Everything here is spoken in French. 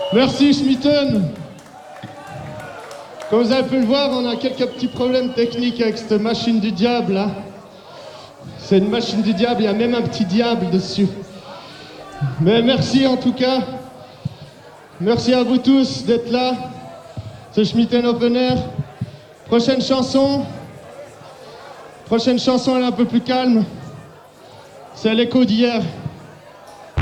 Merci Schmitten. Comme vous avez pu le voir, on a quelques petits problèmes techniques avec cette machine du diable là. C'est une machine du diable, il y a même un petit diable dessus. Mais merci en tout cas. Merci à vous tous d'être là. C'est Schmitten Open Air. Prochaine chanson. Prochaine chanson, elle est un peu plus calme. C'est l'écho d'hier.